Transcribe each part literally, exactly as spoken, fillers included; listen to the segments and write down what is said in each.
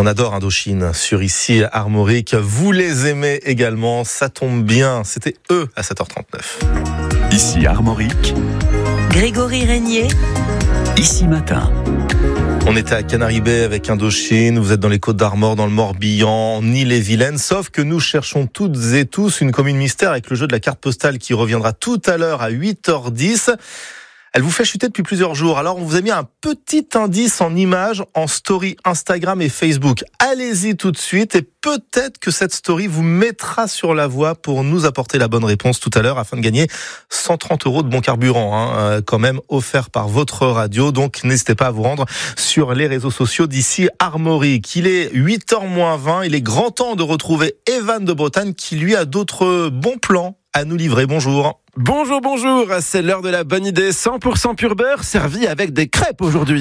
On adore Indochine sur ici Armorique. Vous les aimez également, ça tombe bien. C'était eux à sept heures trente-neuf. Ici Armorique. Grégory Régnier. Ici Matin. On était à Canary Bay avec Indochine, vous êtes dans les Côtes d'Armor, dans le Morbihan, en Ille-et-Vilaine, sauf que nous cherchons toutes et tous une commune mystère avec le jeu de la carte postale qui reviendra tout à l'heure à huit heures dix. Elle vous fait chuter depuis plusieurs jours, alors on vous a mis un petit indice en images en story Instagram et Facebook. Allez-y tout de suite et peut-être que cette story vous mettra sur la voie pour nous apporter la bonne réponse tout à l'heure afin de gagner cent trente euros de bon carburant, hein, euh, quand même offert par votre radio. Donc n'hésitez pas à vous rendre sur les réseaux sociaux d'ici Armorique. Il est huit heures moins vingt, il est grand temps de retrouver Evan de Bretagne qui lui a d'autres bons plans à nous livrer. Bonjour. Bonjour, bonjour, c'est l'heure de la bonne idée, cent pour cent pur beurre, servi avec des crêpes aujourd'hui.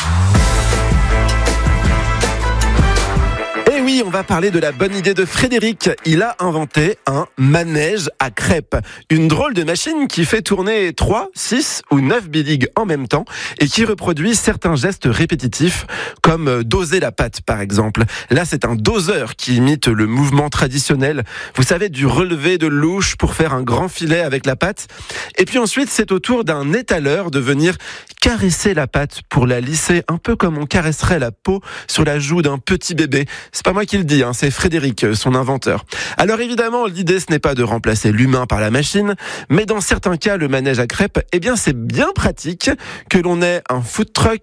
Et oui, on va parler de la bonne idée de Frédéric. Il a inventé un manège à crêpes. Une drôle de machine qui fait tourner trois, six ou neuf billes en même temps et qui reproduit certains gestes répétitifs comme doser la pâte par exemple. Là, c'est un doseur qui imite le mouvement traditionnel. Vous savez, du relevé de louche pour faire un grand filet avec la pâte. Et puis ensuite, c'est au tour d'un étaleur de venir caresser la pâte pour la lisser un peu comme on caresserait la peau sur la joue d'un petit bébé. C'est pas moi qui le dis, hein, c'est Frédéric, son inventeur. Alors évidemment, l'idée ce n'est pas de remplacer l'humain par la machine, mais dans certains cas, le manège à crêpes, eh bien c'est bien pratique que l'on ait un food truck